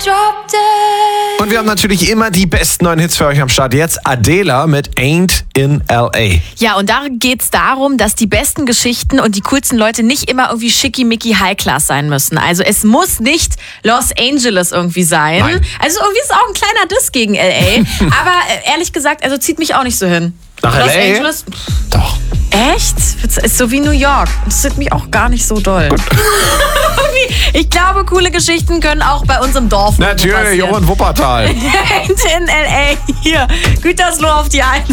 Und wir haben natürlich immer die besten neuen Hits für euch am Start. Jetzt Adela mit Ain't in L.A. Ja, und da geht's darum, dass die besten Geschichten und die coolsten Leute nicht immer irgendwie schickimicki High-Class sein müssen. Also es muss nicht Los Angeles irgendwie sein. Nein. Also irgendwie ist es auch ein kleiner Diss gegen L.A. Aber ehrlich gesagt, also zieht mich auch nicht so hin. Nach Los L.A.? Angeles? Doch. Echt? Ist so wie New York. Das interessiert mich auch gar nicht so doll. Ich glaube, coole Geschichten können auch bei uns im Dorf Natürlich, auch passieren. in Wuppertal. In L.A. Hier, Gütersloh auf die 1.